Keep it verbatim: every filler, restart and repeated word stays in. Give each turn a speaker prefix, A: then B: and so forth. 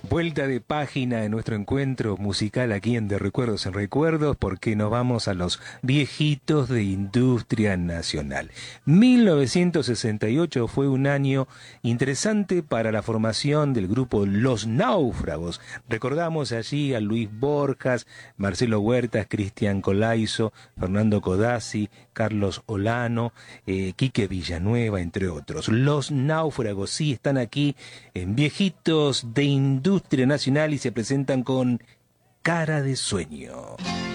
A: Vuelta de página en nuestro encuentro musical aquí en De Recuerdos en Recuerdos, porque nos vamos a los viejitos de Industria Nacional. mil novecientos sesenta y ocho fue un año interesante para la formación del grupo Los Náufragos. Recordamos allí a Luis Borjas, Marcelo Huertas, Cristian Colaizo, Fernando Codazzi, Carlos Olano, eh, Quique Villanueva, entre otros. Los Náufragos sí están aquí en Viejitos de Industria Nacional y se presentan con Cara de Sueño.